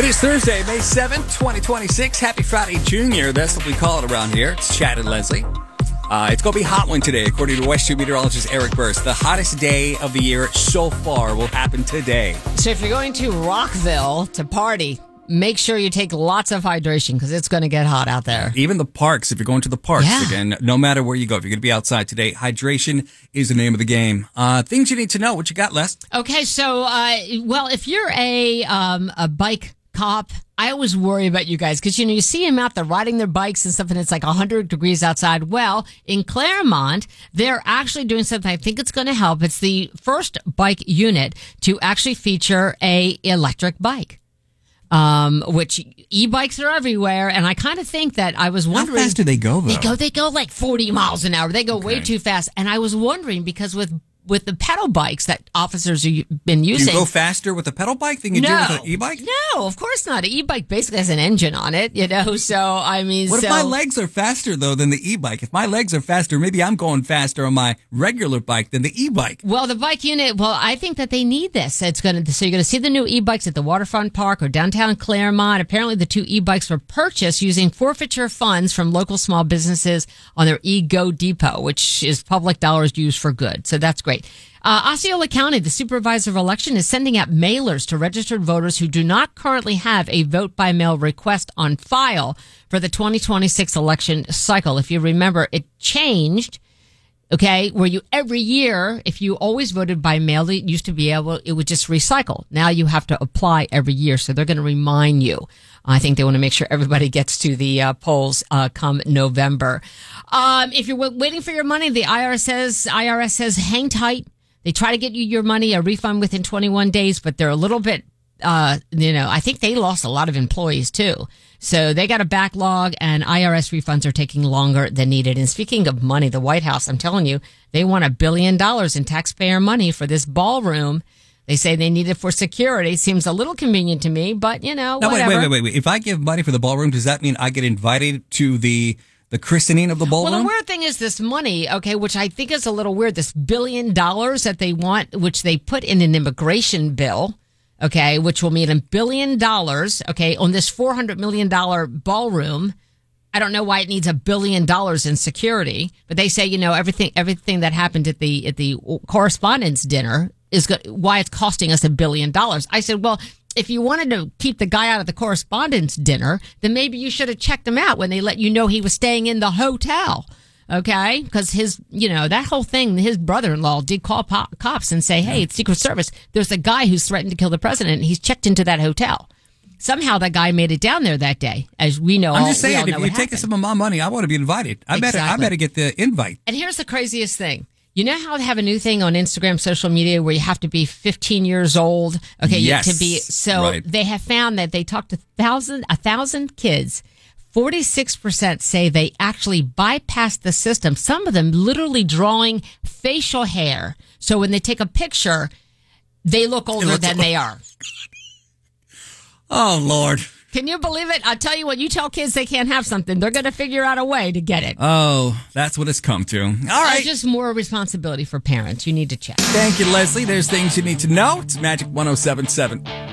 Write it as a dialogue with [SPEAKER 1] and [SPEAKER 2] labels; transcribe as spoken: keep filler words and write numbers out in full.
[SPEAKER 1] It is Thursday, May seventh, twenty twenty-six. Happy Friday, Junior. That's what we call it around here. It's Chad and Leslie. Uh, it's going to be a hot one today, according to West Street meteorologist Eric Burst. The hottest day of the year so far will happen today.
[SPEAKER 2] So if you're going to Rockville to party, make sure you take lots of hydration because it's going to get hot out there.
[SPEAKER 1] Even the parks, if you're going to the parks,
[SPEAKER 2] Yeah.
[SPEAKER 1] again, no matter where you go, if you're going to be outside today, hydration is the name of the game. Uh, things you need to know. What you got, Les?
[SPEAKER 2] Okay, so, uh, well, if you're a um, a bike cop, I always worry about you guys because, you know, you see them out there riding their bikes and stuff and it's like one hundred degrees outside. Well, in Claremont, they're actually doing something I think it's going to help. It's the first bike unit to actually feature a electric bike. Um, which e-bikes are everywhere, and I kind of think that I was wondering.
[SPEAKER 1] How fast do they go, though?
[SPEAKER 2] They go, they go like forty miles an hour. They go
[SPEAKER 1] Okay.
[SPEAKER 2] way too fast, and I was wondering because with with the pedal bikes that officers have been
[SPEAKER 1] Do
[SPEAKER 2] using,
[SPEAKER 1] you go faster with a pedal bike than you do
[SPEAKER 2] no,
[SPEAKER 1] with an e-bike?
[SPEAKER 2] no, of course not. An e-bike basically has an engine on it, you know. So I mean,
[SPEAKER 1] What
[SPEAKER 2] so,
[SPEAKER 1] if my legs are faster, though, than the e-bike? If my legs are faster, maybe I'm going faster on my regular bike than the e-bike.
[SPEAKER 2] Well, the bike unit, well, I think that they need this. It's going to, so you're going to see the new e-bikes at the Waterfront Park or downtown Claremont. Apparently the two e-bikes were purchased using forfeiture funds from local small businesses on their e-Go Depot, which is public dollars used for good. So that's great. Uh, Osceola County, the supervisor of election, is sending out mailers to registered voters who do not currently have a vote-by-mail request on file for the twenty twenty-six election cycle. If you remember, it changed. Okay, where you every year, if you always voted by mail, it used to be able, it would just recycle. Now you have to apply every year, so they're going to remind you. I think they want to make sure everybody gets to the uh, polls uh, come November. Um, if you're w- waiting for your money, the I R S says I R S says hang tight. They try to get you your money, a refund within twenty-one days, but they're a little bit, uh, you know, I think they lost a lot of employees too. So they got a backlog and I R S refunds are taking longer than needed. And speaking of money, the White House, I'm telling you, they want a billion dollars in taxpayer money for this ballroom. They say they need it for security. Seems a little convenient to me, but you know,
[SPEAKER 1] Now, wait,
[SPEAKER 2] whatever.
[SPEAKER 1] wait, wait, wait, wait. If I give money for the ballroom, does that mean I get invited to the the christening of the ballroom?
[SPEAKER 2] Well, the weird thing is this money, okay, which I think is a little weird, this billion dollars that they want, which they put in an immigration bill, okay, which will mean a billion dollars, okay, on this four hundred million dollars ballroom. I don't know why it needs a billion dollars in security, but they say, you know, everything everything that happened at the at the correspondence dinner is go- why it's costing us a billion dollars. I said, well, if you wanted to keep the guy out of the correspondence dinner, then maybe you should have checked him out when they let you know he was staying in the hotel. Okay? Because his, you know, that whole thing, his brother-in-law did call po- cops and say, hey, it's Secret Service. There's a guy who's threatened to kill the president. And he's checked into that hotel. Somehow that guy made it down there that day. As we know,
[SPEAKER 1] I'm
[SPEAKER 2] all,
[SPEAKER 1] just
[SPEAKER 2] we
[SPEAKER 1] saying,
[SPEAKER 2] all
[SPEAKER 1] if
[SPEAKER 2] know
[SPEAKER 1] you're
[SPEAKER 2] what
[SPEAKER 1] taking
[SPEAKER 2] happened.
[SPEAKER 1] some of my money, I want to be invited. I better, I
[SPEAKER 2] Exactly.
[SPEAKER 1] better get the invite.
[SPEAKER 2] And here's the craziest thing. You know how they have a new thing on Instagram, social media, where you have to be fifteen years old, okay, you-
[SPEAKER 1] Yes,
[SPEAKER 2] to be. So
[SPEAKER 1] right.
[SPEAKER 2] they have found that they talked to thousand, a thousand kids. forty-six percent say they actually bypassed the system. Some of them literally drawing facial hair. So when they take a picture, they look older
[SPEAKER 1] looks
[SPEAKER 2] than
[SPEAKER 1] old.
[SPEAKER 2] they are.
[SPEAKER 1] Oh, Lord.
[SPEAKER 2] Can you believe it? I'll tell you what, you tell kids they can't have something, they're going to figure out a way to get it.
[SPEAKER 1] Oh, that's what it's come to. All right.
[SPEAKER 2] It's just more responsibility for parents. You need to check.
[SPEAKER 1] Thank you, Leslie. There's things you need to know. It's Magic one oh seven point seven.